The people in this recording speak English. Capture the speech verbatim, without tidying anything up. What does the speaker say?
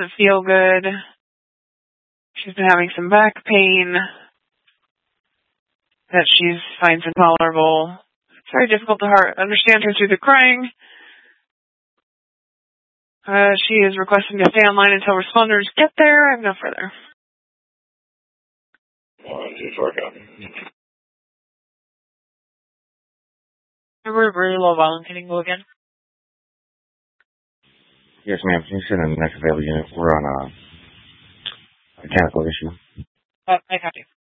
doesn't feel good. She's been having some back pain that she finds intolerable. It's very difficult to heart, understand her through the crying. Uh, she is requesting to stay online until responders get there. I have no further. One, two, four, copy. We're really low volume. Can you go again? Yes, ma'am. Can you send in the next available unit? We're on a mechanical issue. Uh, I copy.